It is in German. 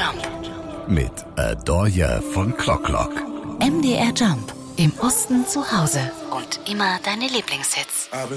Jump. Mit Adorja von Clock. MDR Jump. Im Osten zu Hause. Und immer deine Lieblingshits.